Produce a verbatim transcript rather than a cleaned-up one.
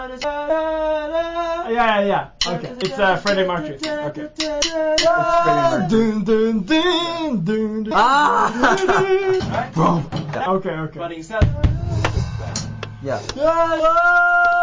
Yeah, yeah, yeah. Okay, it's uh, Freddie Mercury. Okay. It's Freddie Mercury. Ah! Okay, okay. But instead, Yeah. Yeah.